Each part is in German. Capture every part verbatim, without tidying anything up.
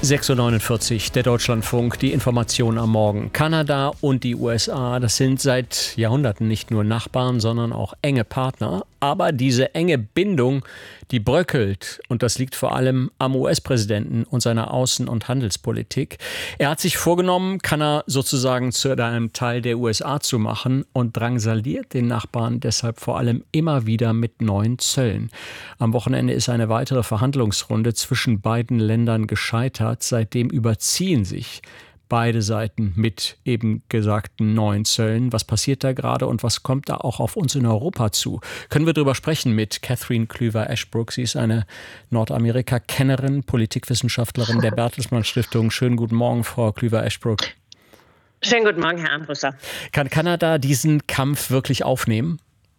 sechs Uhr neunundvierzig, der Deutschlandfunk, die Information am Morgen. Kanada und die U S A, das sind seit Jahrhunderten nicht nur Nachbarn, sondern auch enge Partner. Aber diese enge Bindung, die bröckelt. Und das liegt vor allem am U S-Präsidenten und seiner Außen- und Handelspolitik. Er hat sich vorgenommen, Kanada sozusagen zu einem Teil der U S A zu machen und drangsaliert den Nachbarn deshalb vor allem immer wieder mit neuen Zöllen. Am Wochenende ist eine weitere Verhandlungsrunde zwischen beiden Ländern gescheitert. Seitdem überziehen sich beide Seiten mit eben gesagten neuen Zöllen. Was passiert da gerade und was kommt da auch auf uns in Europa zu? Können wir darüber sprechen mit Catherine Klüver-Ashbrook. Sie ist eine Nordamerika-Kennerin, Politikwissenschaftlerin der Bertelsmann Stiftung. Schönen guten Morgen, Frau Klüver-Ashbrook. Schönen guten Morgen, Herr Armbruster. Kann Kanada diesen Kampf wirklich aufnehmen?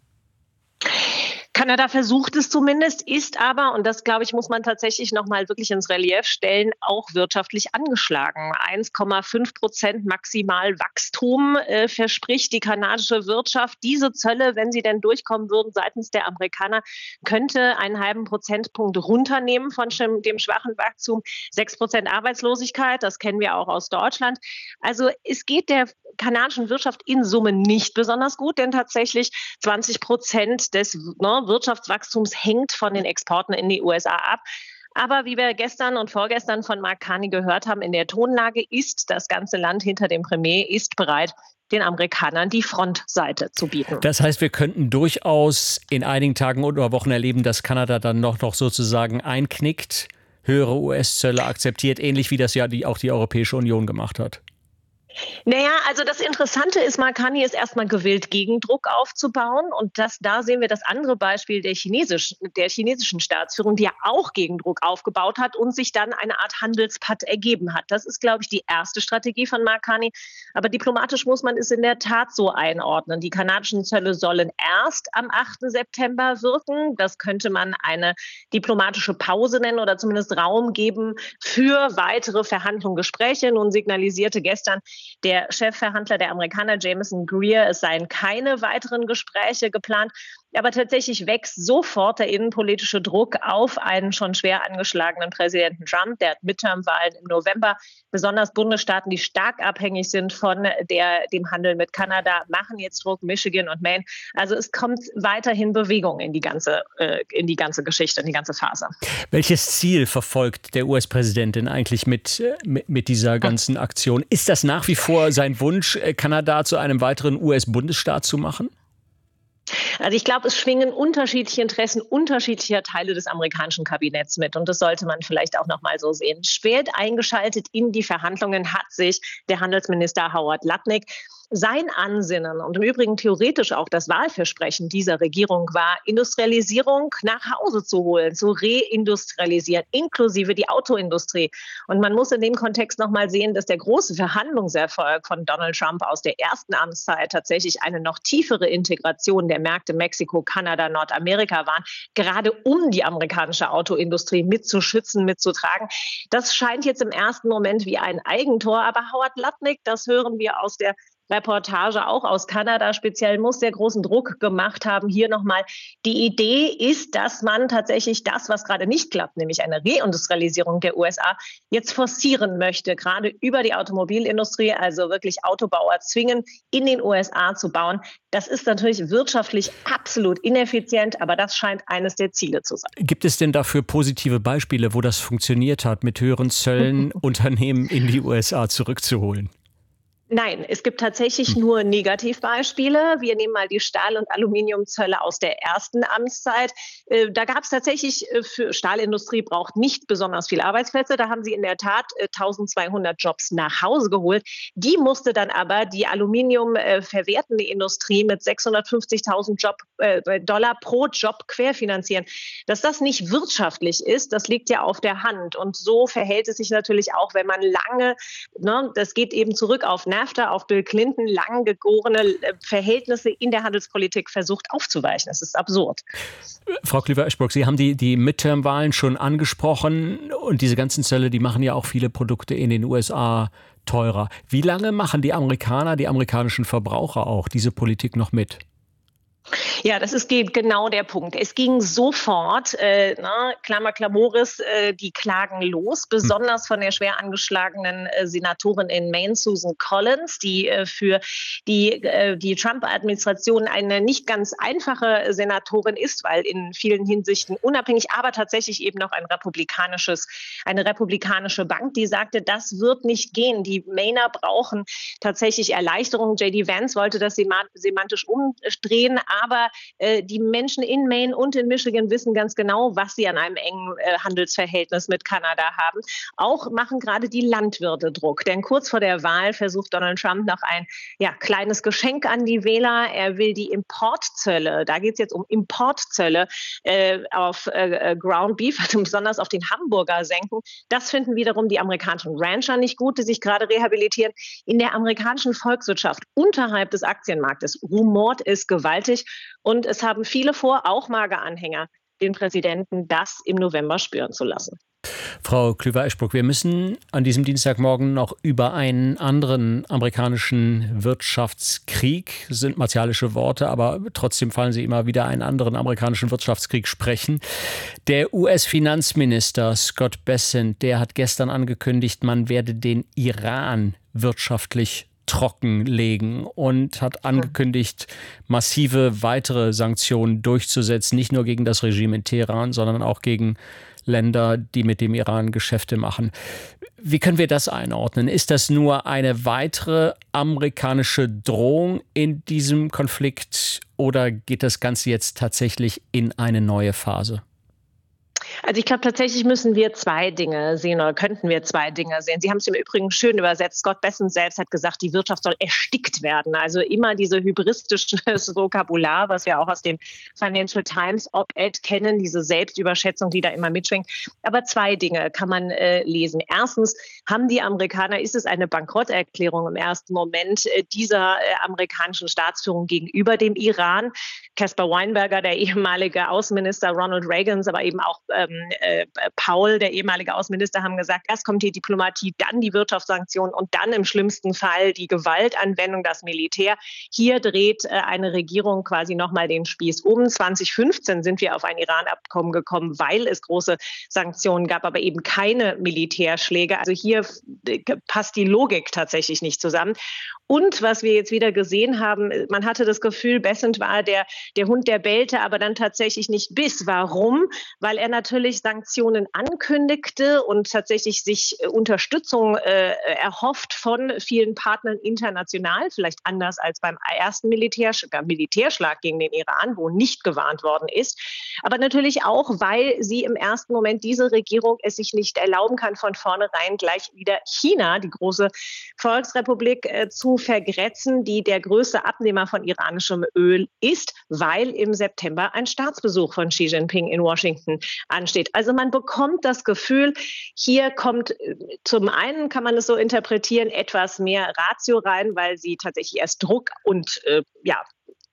Kanada versucht es zumindest, ist aber, und das, glaube ich, muss man tatsächlich noch mal wirklich ins Relief stellen, auch wirtschaftlich angeschlagen. eins Komma fünf Prozent maximal Wachstum äh, verspricht die kanadische Wirtschaft. Diese Zölle, wenn sie denn durchkommen würden seitens der Amerikaner, könnte einen halben Prozentpunkt runternehmen von dem schwachen Wachstum. sechs Prozent Arbeitslosigkeit, das kennen wir auch aus Deutschland. Also es geht der kanadischen Wirtschaft in Summe nicht besonders gut, denn tatsächlich zwanzig Prozent des ne, Wirtschaftswachstums hängt von den Exporten in die U S A ab. Aber wie wir gestern und vorgestern von Mark Carney gehört haben, in der Tonlage ist das ganze Land hinter dem Premier ist bereit, den Amerikanern die Frontseite zu bieten. Das heißt, wir könnten durchaus in einigen Tagen oder Wochen erleben, dass Kanada dann noch, noch sozusagen einknickt, höhere U S-Zölle akzeptiert, ähnlich wie das ja die, auch die Europäische Union gemacht hat. Naja, also das Interessante ist, Mark Carney ist erstmal gewillt, Gegendruck aufzubauen. Und das, da sehen wir das andere Beispiel der, Chinesisch, der chinesischen Staatsführung, die ja auch Gegendruck aufgebaut hat und sich dann eine Art Handelspakt ergeben hat. Das ist, glaube ich, die erste Strategie von Mark Carney. Aber diplomatisch muss man es in der Tat so einordnen. Die kanadischen Zölle sollen erst am achten September wirken. Das könnte man eine diplomatische Pause nennen oder zumindest Raum geben für weitere Verhandlungen, Gespräche. Nun signalisierte gestern der Chefverhandler der Amerikaner, Jameson Greer, es seien keine weiteren Gespräche geplant. Aber tatsächlich wächst sofort der innenpolitische Druck auf einen schon schwer angeschlagenen Präsidenten Trump. Der hat Midterm-Wahlen im November. Besonders Bundesstaaten, die stark abhängig sind von der, dem Handel mit Kanada, machen jetzt Druck, Michigan und Maine. Also es kommt weiterhin Bewegung in die ganze, äh, in die ganze Geschichte, in die ganze Phase. Welches Ziel verfolgt der U S-Präsident denn eigentlich mit, mit, mit dieser ganzen Aktion? Ist das nach wie vor sein Wunsch, Kanada zu einem weiteren U S-Bundesstaat zu machen? Also ich glaube, es schwingen unterschiedliche Interessen unterschiedlicher Teile des amerikanischen Kabinetts mit. Und das sollte man vielleicht auch noch mal so sehen. Spät eingeschaltet in die Verhandlungen hat sich der Handelsminister Howard Lutnick. Sein Ansinnen und im Übrigen theoretisch auch das Wahlversprechen dieser Regierung war, Industrialisierung nach Hause zu holen, zu reindustrialisieren, inklusive die Autoindustrie. Und man muss in dem Kontext noch mal sehen, dass der große Verhandlungserfolg von Donald Trump aus der ersten Amtszeit tatsächlich eine noch tiefere Integration der Märkte Mexiko, Kanada, Nordamerika waren, gerade um die amerikanische Autoindustrie mitzuschützen, mitzutragen. Das scheint jetzt im ersten Moment wie ein Eigentor, aber Howard Lutnick, das hören wir aus der Reportage auch aus Kanada speziell, muss sehr großen Druck gemacht haben. Hier nochmal, die Idee ist, dass man tatsächlich das, was gerade nicht klappt, nämlich eine Reindustrialisierung der U S A, jetzt forcieren möchte, gerade über die Automobilindustrie, also wirklich Autobauer zwingen, in den U S A zu bauen. Das ist natürlich wirtschaftlich absolut ineffizient, aber das scheint eines der Ziele zu sein. Gibt es denn dafür positive Beispiele, wo das funktioniert hat, mit höheren Zöllen Unternehmen in die U S A zurückzuholen? Nein, es gibt tatsächlich nur Negativbeispiele. Wir nehmen mal die Stahl- und Aluminiumzölle aus der ersten Amtszeit. Da gab es tatsächlich, für Stahlindustrie braucht nicht besonders viel Arbeitsplätze. Da haben sie in der Tat eintausendzweihundert Jobs nach Hause geholt. Die musste dann aber die Aluminium verwertende Industrie mit sechshundertfünfzigtausend Job, äh, Dollar pro Job querfinanzieren. Dass das nicht wirtschaftlich ist, das liegt ja auf der Hand. Und so verhält es sich natürlich auch, wenn man lange, ne, das geht eben zurück auf NAFTA, auf Bill Clinton, lang gegorene Verhältnisse in der Handelspolitik versucht aufzuweichen. Das ist absurd. Frau Klüver-Ashbrook, Sie haben die, die Midterm-Wahlen schon angesprochen und diese ganzen Zölle, die machen ja auch viele Produkte in den U S A teurer. Wie lange machen die Amerikaner, die amerikanischen Verbraucher auch diese Politik noch mit? Ja, das ist genau der Punkt. Es ging sofort, äh, ne, Klammer Klamoris, äh, die Klagen los, besonders von der schwer angeschlagenen äh, Senatorin in Maine, Susan Collins, die äh, für die, äh, die Trump-Administration eine nicht ganz einfache Senatorin ist, weil in vielen Hinsichten unabhängig, aber tatsächlich eben noch ein republikanisches, eine republikanische Bank, die sagte, das wird nicht gehen. Die Mainer brauchen tatsächlich Erleichterung. J D Vance wollte das semantisch umdrehen, aber äh, die Menschen in Maine und in Michigan wissen ganz genau, was sie an einem engen äh, Handelsverhältnis mit Kanada haben. Auch machen gerade die Landwirte Druck, denn kurz vor der Wahl versucht Donald Trump noch ein ja, kleines Geschenk an die Wähler. Er will die Importzölle, da geht es jetzt um Importzölle äh, auf äh, Ground Beef, also besonders auf den Hamburger senken. Das finden wiederum die amerikanischen Rancher nicht gut, die sich gerade rehabilitieren. In der amerikanischen Volkswirtschaft unterhalb des Aktienmarktes rumort es gewaltig. Und es haben viele vor, auch Mager-Anhänger, den Präsidenten das im November spüren zu lassen. Frau Klüver-Eschbruck, wir müssen an diesem Dienstagmorgen noch über einen anderen amerikanischen Wirtschaftskrieg, das sind martialische Worte, aber trotzdem fallen sie immer wieder, einen anderen amerikanischen Wirtschaftskrieg sprechen. Der U S-Finanzminister Scott Bessent, der hat gestern angekündigt, man werde den Iran wirtschaftlich trockenlegen und hat angekündigt, massive weitere Sanktionen durchzusetzen, nicht nur gegen das Regime in Teheran, sondern auch gegen Länder, die mit dem Iran Geschäfte machen. Wie können wir das einordnen? Ist das nur eine weitere amerikanische Drohung in diesem Konflikt oder geht das Ganze jetzt tatsächlich in eine neue Phase? Also ich glaube, tatsächlich müssen wir zwei Dinge sehen oder könnten wir zwei Dinge sehen. Sie haben es im Übrigen schön übersetzt. Scott Bessent selbst hat gesagt, die Wirtschaft soll erstickt werden. Also immer diese hybristisches Vokabular, was wir auch aus dem Financial Times Op-Ed kennen, diese Selbstüberschätzung, die da immer mitschwingt. Aber zwei Dinge kann man äh, lesen. Erstens haben die Amerikaner, ist es eine Bankrotterklärung im ersten Moment äh, dieser äh, amerikanischen Staatsführung gegenüber dem Iran. Caspar Weinberger, der ehemalige Außenminister Ronald Reagans, aber eben auch ähm, äh, Paul, der ehemalige Außenminister, haben gesagt, erst kommt die Diplomatie, dann die Wirtschaftssanktionen und dann im schlimmsten Fall die Gewaltanwendung, das Militär. Hier dreht äh, eine Regierung quasi nochmal den Spieß um. zwanzig fünfzehn sind wir auf ein Iran-Abkommen gekommen, weil es große Sanktionen gab, aber eben keine Militärschläge. Also hier äh, passt die Logik tatsächlich nicht zusammen. Und was wir jetzt wieder gesehen haben, man hatte das Gefühl, Bessent war der, der Hund, der bellte, aber dann tatsächlich nicht biss. Warum? Weil er natürlich Sanktionen ankündigte und tatsächlich sich äh, Unterstützung äh, erhofft von vielen Partnern international, vielleicht anders als beim ersten Militärsch- Militärschlag gegen den Iran, wo nicht gewarnt worden ist. Aber natürlich auch, weil sie im ersten Moment diese Regierung es sich nicht erlauben kann, von vornherein gleich wieder China, die große Volksrepublik, äh, zu vergrätzen, die der größte Abnehmer von iranischem Öl ist, weil im September ein Staatsbesuch von Xi Jinping in Washington ansteht. Also man bekommt das Gefühl, hier kommt zum einen, kann man es so interpretieren, etwas mehr Ratio rein, weil sie tatsächlich erst Druck und äh, ja,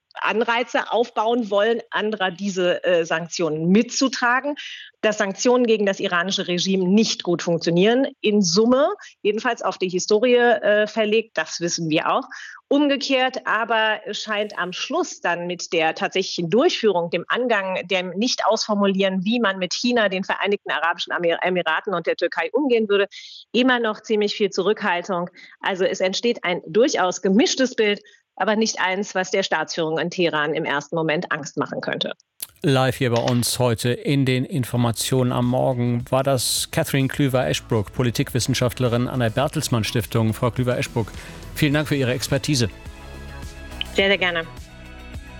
Anreize aufbauen wollen, anderer diese äh, Sanktionen mitzutragen, dass Sanktionen gegen das iranische Regime nicht gut funktionieren. In Summe, jedenfalls auf die Historie äh, verlegt, das wissen wir auch. Umgekehrt aber scheint am Schluss dann mit der tatsächlichen Durchführung, dem Angang, dem Nicht-Ausformulieren, wie man mit China, den Vereinigten Arabischen Emiraten und der Türkei umgehen würde, immer noch ziemlich viel Zurückhaltung. Also es entsteht ein durchaus gemischtes Bild, aber nicht eins, was der Staatsführung in Teheran im ersten Moment Angst machen könnte. Live hier bei uns heute in den Informationen am Morgen war das Catherine Klüver-Eschbruck, Politikwissenschaftlerin an der Bertelsmann Stiftung. Frau Klüver-Eschbruck, vielen Dank für Ihre Expertise. Sehr, sehr gerne.